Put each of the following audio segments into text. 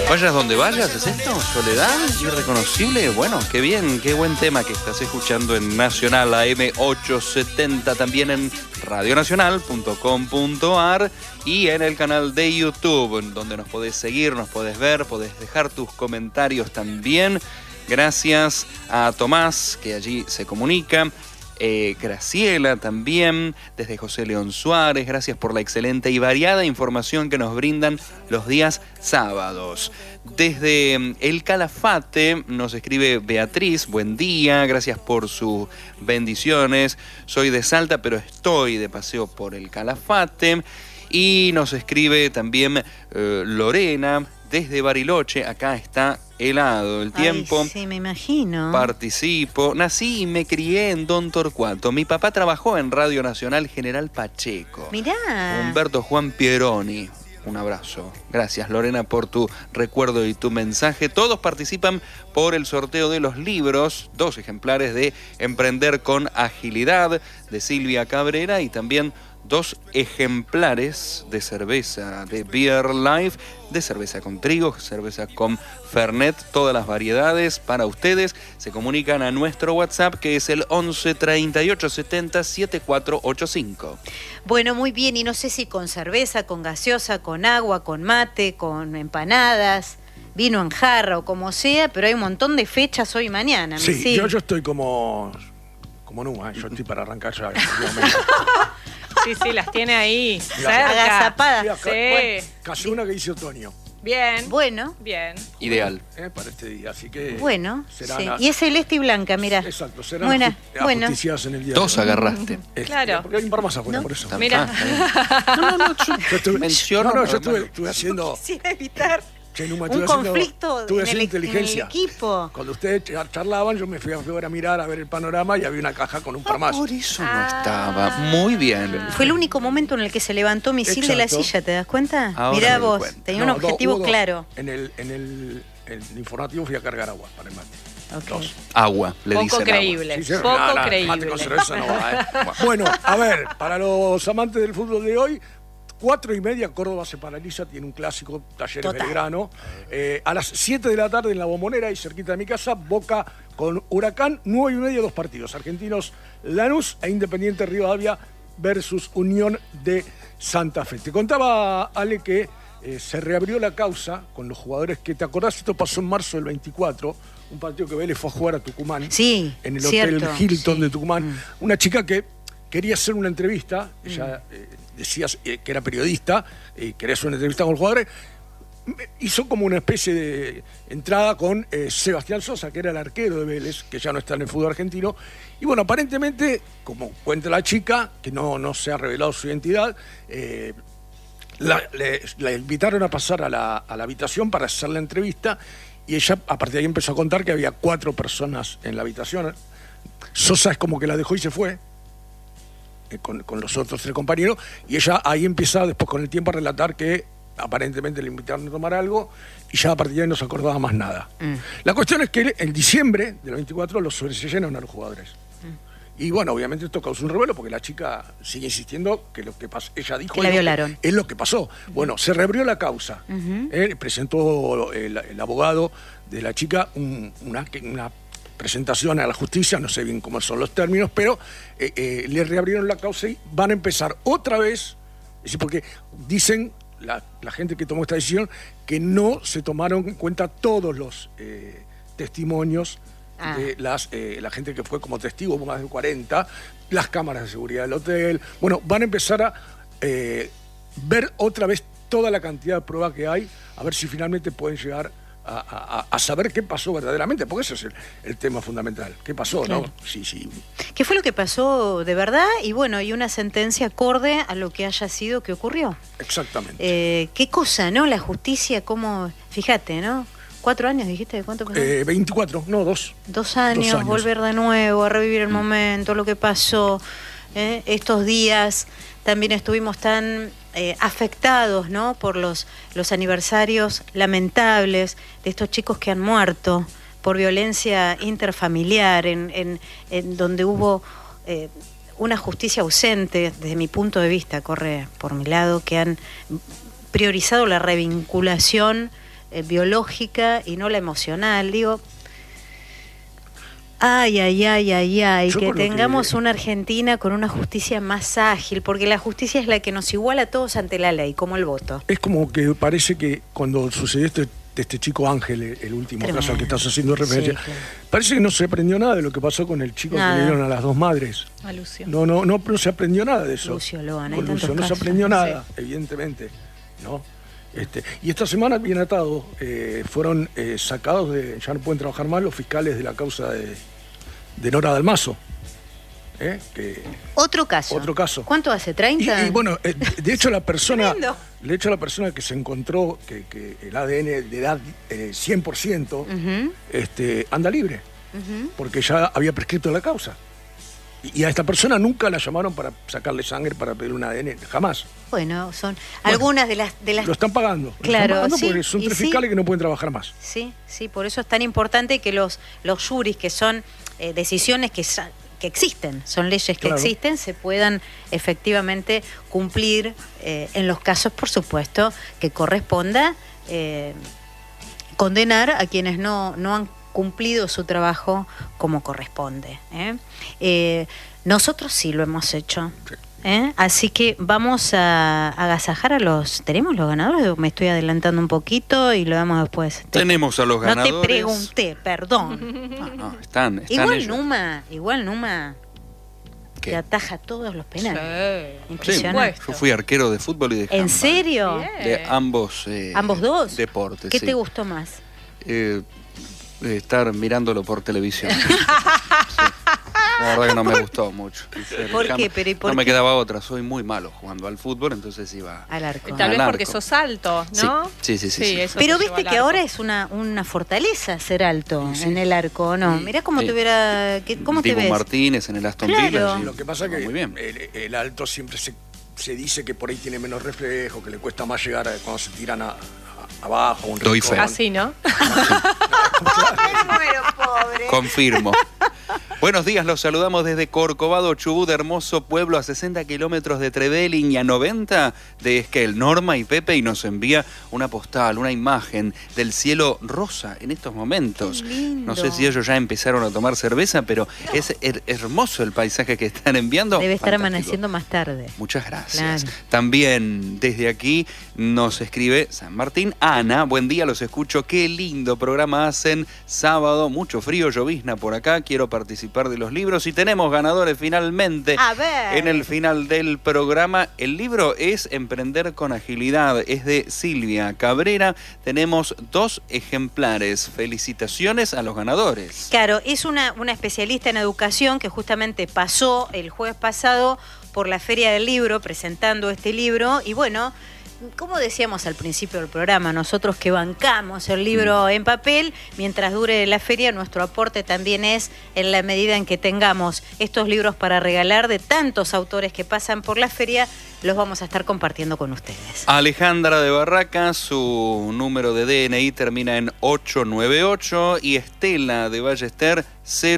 Vayas donde vayas, ¿es esto? ¿Soledad? ¿Irreconocible? Bueno, qué bien, qué buen tema que estás escuchando en Nacional AM870, también en radionacional.com.ar y en el canal de YouTube, donde nos podés seguir, nos podés ver, podés dejar tus comentarios también. Gracias a Tomás, que allí se comunica. Graciela también, desde José León Suárez, gracias por la excelente y variada información que nos brindan los días sábados. Desde El Calafate nos escribe Beatriz, buen día, gracias por sus bendiciones. Soy de Salta, pero estoy de paseo por El Calafate. Y nos escribe también Lorena, desde Bariloche, acá está helado el tiempo. Ay, sí, me imagino. Participo. Nací y me crié en Don Torcuato. Mi papá trabajó en Radio Nacional General Pacheco. Mirá. Humberto Juan Pieroni. Un abrazo. Gracias, Lorena, por tu recuerdo y tu mensaje. Todos participan por el sorteo de los libros, 2 ejemplares de Emprender con Agilidad, de Silvia Cabrera, y también 2 ejemplares de cerveza de Beer Life, de cerveza con trigo, cerveza con Fernet, todas las variedades para ustedes. Se comunican a nuestro WhatsApp, que es el 11 38 70 7485. Bueno, muy bien, y no sé si con cerveza, con gaseosa, con agua, con mate, con empanadas, vino en jarra o como sea, pero hay un montón de fechas hoy y mañana. Sí, yo estoy como Numa, yo estoy para arrancar ya. Sí, las tiene ahí, agazapadas. Sí. Casi una que dice otoño. Bien. Bueno. Bien. Ideal. Para este día, así que... Bueno, serán sí. Y es celeste y blanca, mirá. Exacto, serán ajusticiadas en el día. 2 agarraste. Claro. Porque hay un par más afuera, por eso. Mira. Yo estuve haciendo... Quisiera evitar Numa, un conflicto en el equipo. Cuando ustedes charlaban, yo me fui a mirar, a ver el panorama, y había una caja con un par más. Por eso no estaba. Muy bien. Fue el único momento en el que se levantó Misil de la silla, ¿te das cuenta? Ahora Mirá me doy vos, cuenta. tenía un objetivo claro. En el informativo fui a cargar agua para el mate. Okay. 2. Agua, le dicen. Poco creíble. Sí, Poco Mate creíble. con cerveza no va, Bueno, a ver, para los amantes del fútbol de hoy, 4:30, Córdoba se paraliza, tiene un clásico, Talleres Belgrano. A las 7 de la tarde en La Bombonera, y cerquita de mi casa, Boca con Huracán. 9:30, 2 partidos, Argentinos Lanús e Independiente Rivadavia versus Unión de Santa Fe. Te contaba, Ale, que se reabrió la causa con los jugadores que, ¿te acordás? Esto pasó en marzo del 24, un partido que Vélez fue a jugar a Tucumán. Sí, en el cierto, Hotel Hilton sí. de Tucumán. Una chica que quería hacer una entrevista, ella decía que era periodista, quería hacer una entrevista con los jugadores, hizo como una especie de entrada con Sebastián Sosa, que era el arquero de Vélez, que ya no está en el fútbol argentino, y bueno, aparentemente, como cuenta la chica, que no se ha revelado su identidad, la invitaron a pasar a la habitación para hacer la entrevista, y ella a partir de ahí empezó a contar que había 4 personas en la habitación. Sosa es como que la dejó y se fue con los otros 3 compañeros, y ella ahí empieza después con el tiempo a relatar que aparentemente le invitaron a tomar algo y ya a partir de ahí no se acordaba más nada. La cuestión es que en diciembre del 24 los sobreseyeron a los jugadores. Y bueno, obviamente esto causó un revuelo porque la chica sigue insistiendo que lo que pasó, ella dijo que la violaron. Es lo que pasó. Bueno, se reabrió la causa. Presentó el abogado de la chica una presentación a la justicia, no sé bien cómo son los términos, pero le reabrieron la causa y van a empezar otra vez, es decir, porque dicen la gente que tomó esta decisión que no se tomaron en cuenta todos los testimonios de la gente que fue como testigo, más de 40, las cámaras de seguridad del hotel. Bueno, van a empezar a ver otra vez toda la cantidad de pruebas que hay, a ver si finalmente pueden llegar a saber qué pasó verdaderamente, porque ese es el tema fundamental. ¿Qué pasó, claro, no? Sí. ¿Qué fue lo que pasó de verdad? Y bueno, y una sentencia acorde a lo que haya sido que ocurrió. Exactamente. Qué cosa, ¿no? La justicia, cómo... Fíjate, ¿no? 4 años, dijiste, ¿cuánto pasó? 24, no, 2. 2 años, volver de nuevo, a revivir el momento, lo que pasó. Estos días también estuvimos tan afectados, ¿no? Por los aniversarios lamentables de estos chicos que han muerto por violencia interfamiliar, en donde hubo una justicia ausente, desde mi punto de vista, corre por mi lado, que han priorizado la revinculación biológica y no la emocional. Digo, ay, Yo que por lo tengamos que- una Argentina con una justicia más ágil, porque la justicia es la que nos iguala a todos ante la ley, como el voto. Es como que parece que cuando sucedió este chico Ángel, el último Tremendo. caso al que estás haciendo referencia, Sí, claro. parece que no se aprendió nada de lo que pasó con el chico Nada. que le dieron a las 2 madres. A Lucio. No se aprendió nada de eso. Lucio Loan, hay Con tantos Lucio no se casos. aprendió nada, evidentemente, ¿no? Y esta semana, bien atado, fueron sacados ya no pueden trabajar más los fiscales de la causa de Nora Dalmazo. Otro caso. Otro caso. ¿Cuánto hace? ¿30? Y bueno, de hecho la persona Tremendo. que se encontró que el ADN de edad 100% Ujú, anda libre, ujú. porque ya había prescrito la causa. Y a esta persona nunca la llamaron para sacarle sangre, para pedir un ADN, jamás. Bueno, son algunas de las Lo están pagando. Lo Claro, están pagando sí, porque son y 3 sí. fiscales que no pueden trabajar más. Sí, por eso es tan importante que los juris, que son decisiones que existen, son leyes que Claro. existen, se puedan efectivamente cumplir en los casos, por supuesto, que corresponda condenar a quienes no han cumplido su trabajo como corresponde. Nosotros sí lo hemos hecho. Sí. Así que vamos a agasajar a los... ¿Tenemos los ganadores? ¿O me estoy adelantando un poquito y lo damos después? Tenemos a los ganadores. No te pregunté, perdón. No, están Igual ellos. Numa ¿Qué? te ataja todos los penales. Sí. Sí, Impresionante. yo fui arquero de fútbol y de handball. ¿En serio? Bien. De ambos ¿Ambos dos? deportes. ¿Qué sí. te gustó más? Estar mirándolo por televisión. Sí. La verdad que no me gustó mucho. ¿Por qué? Pero ¿y por no me qué? quedaba otra. Soy muy malo jugando al fútbol, entonces iba Al arco. Tal vez Al porque arco. sos alto, ¿no? Sí. eso Pero te viste lleva que al ahora arco. es una fortaleza ser alto Sí. en el arco, ¿no? Sí. Mirá cómo Sí. te hubiera... ¿Cómo te Dibu ves? Martínez en el Aston Claro. Villa. Sí, lo que pasa es que Muy bien. el alto siempre se dice que por ahí tiene menos reflejo, que le cuesta más llegar cuando se tiran abajo. Un Doy rincón. fe. Así, ¿no? Me muero, pobre. Confirmo. Buenos días, los saludamos desde Corcovado, Chubut, hermoso pueblo a 60 kilómetros de Trevelin y a 90 de Esquel. Norma y Pepe y nos envía una postal, una imagen del cielo rosa en estos momentos. Qué lindo. No sé si ellos ya empezaron a tomar cerveza, pero es hermoso el paisaje que están enviando. Debe estar Fantástico. amaneciendo más tarde. Muchas gracias. Claro. También desde aquí nos escribe San Martín. Ana, buen día, los escucho. Qué lindo programa hacen. Sábado, mucho frío, llovizna por acá. Quiero participar de los libros y tenemos ganadores finalmente. A ver. En el final del programa, el libro es Emprender con Agilidad. Es de Silvia Cabrera. Tenemos 2 ejemplares. Felicitaciones a los ganadores. Claro, es una especialista en educación que justamente pasó el jueves pasado por la Feria del Libro presentando este libro y bueno, como decíamos al principio del programa, nosotros que bancamos el libro en papel, mientras dure la feria, nuestro aporte también es en la medida en que tengamos estos libros para regalar de tantos autores que pasan por la feria, los vamos a estar compartiendo con ustedes. Alejandra de Barracas, su número de DNI termina en 898 y Estela de Ballester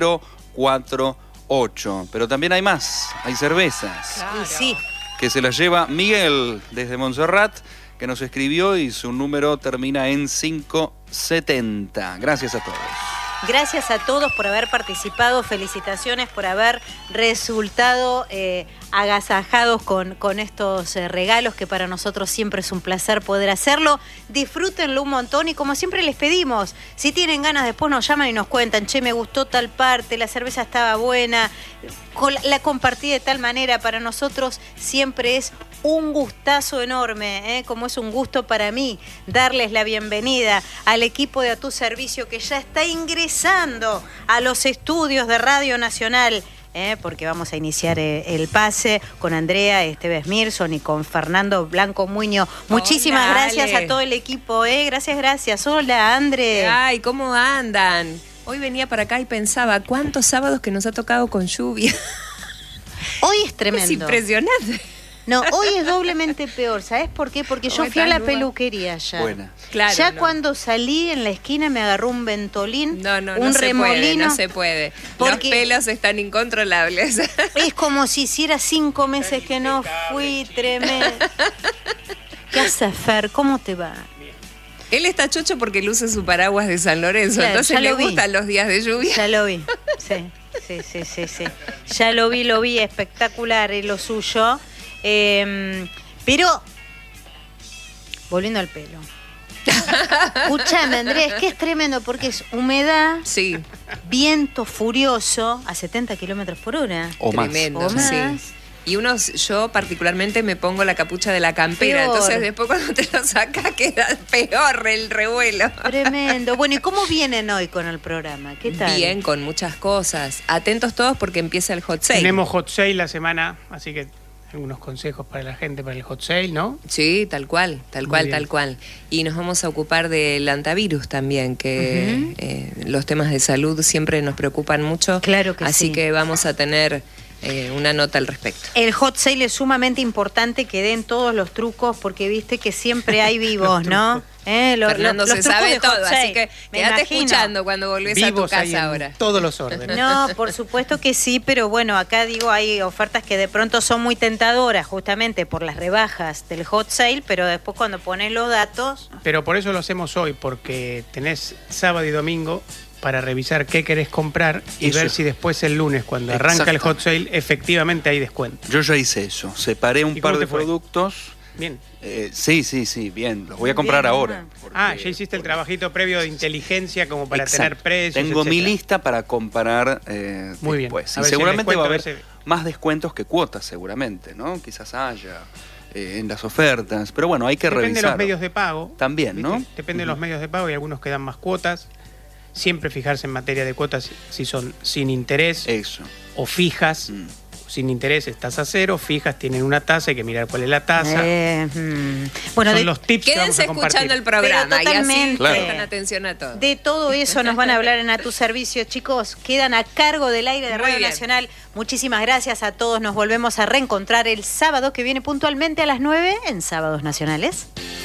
048. Pero también hay más, hay cervezas. Claro. Y sí, Que se las lleva Miguel desde Montserrat, que nos escribió y su número termina en 570. Gracias a todos. gracias a todos por haber participado, felicitaciones por haber resultado agasajados con estos regalos que para nosotros siempre es un placer poder hacerlo. Disfrútenlo un montón y como siempre les pedimos, si tienen ganas después nos llaman y nos cuentan, che, me gustó tal parte, la cerveza estaba buena, la compartí de tal manera, para nosotros siempre es un gustazo enorme, como es un gusto para mí darles la bienvenida al equipo de A Tu Servicio que ya está ingresando a los estudios de Radio Nacional. Porque vamos a iniciar el pase con Andrea Esteves Mirson y con Fernando Blanco Muño. Muchísimas Hola, gracias Ale. a todo el equipo, gracias. Hola, Andre. Ay, ¿cómo andan? Hoy venía para acá y pensaba, ¿cuántos sábados que nos ha tocado con lluvia? Hoy es Es tremendo. impresionante. No, hoy es doblemente peor, ¿sabes por qué? Porque yo Hoy fui a la está, Luma. peluquería ya. Buena. Claro, ya no. cuando salí en la esquina me agarró un ventolín, No un se remolino. puede, no se puede. Porque- Los pelos están incontrolables. Es como si hiciera 5 meses que no fui, tremendo. ¿Qué haces, Fer? ¿Cómo te va? Él está chocho porque luce su paraguas de San Lorenzo, Claro, entonces ya le lo vi. gustan los días de lluvia. Ya lo vi, sí. Ya lo vi, espectacular lo suyo. Pero, volviendo al pelo. Escúchame, Andrés, que es tremendo porque es humedad, Sí, viento furioso a 70 kilómetros por hora. O más. tremendo, O más. sí. Y yo particularmente me pongo la capucha de la campera, Peor. entonces después cuando te lo sacas queda peor el revuelo. Tremendo. Bueno, ¿y cómo vienen hoy con el programa? ¿Qué tal? Bien, con muchas cosas. Atentos todos porque empieza el hot sale. Tenemos hot sale la semana, así que algunos consejos para la gente para el hot sale, ¿no? Sí, tal cual. bien. Y nos vamos a ocupar del antivirus también, que los temas de salud siempre nos preocupan mucho. Claro que así sí. que vamos a tener una nota al respecto. El hot sale es sumamente importante que den todos los trucos porque viste que siempre hay vivos, ¿no? Fernando los se trucos sabe de hot todo, sale. así que Me quédate imagino. escuchando cuando volvés Vivos a tu hay casa en ahora. todos los órdenes. No, por supuesto que sí, pero bueno, acá digo, hay ofertas que de pronto son muy tentadoras justamente por las rebajas del hot sale, pero después cuando pones los datos, Pero por eso lo hacemos hoy, porque tenés sábado y domingo para revisar qué querés comprar y Eso. ver si después el lunes, cuando arranca el hot sale, efectivamente hay descuento. Yo ya hice eso. Separé un ¿Y par cómo de te fue? productos. Bien. Sí, bien. Los voy a comprar Bien, ahora. Ah, ya hiciste el trabajito previo de inteligencia como para Exacto. tener precios. Tengo mi etcétera. lista para comparar Muy bien. después. A Y ver si el seguramente va a haber descuento, a ver más descuentos que cuotas, seguramente, ¿no? Quizás haya en las ofertas. Pero bueno, hay que Depende de revisar. los medios de pago. También, ¿no? ¿Viste? Depende de los medios de pago y algunos que dan más cuotas. Siempre fijarse en materia de cuotas si son sin interés Eso. o fijas. Mm. Sin interés es tasa cero, fijas tienen una tasa, hay que mirar cuál es la tasa. bueno, Son de, los tips que vamos Quédense a compartir. escuchando el programa Pero y así totalmente. Claro. prestan atención a todo. de todo eso nos van a hablar en A Tu Servicio, chicos. Quedan a cargo del aire de Muy Radio bien. Nacional. Muchísimas gracias a todos. Nos volvemos a reencontrar el sábado que viene puntualmente a las 9 en Sábados Nacionales.